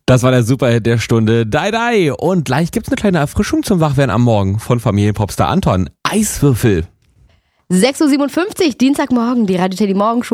Das war der Superhit der Stunde. Dai Dai. Und gleich gibt's eine kleine Erfrischung zum Wachwerden am Morgen von Familienpopstar Anton. Eiswürfel. 6.57 Uhr, Dienstagmorgen, die Radio Teddy Morgenshow.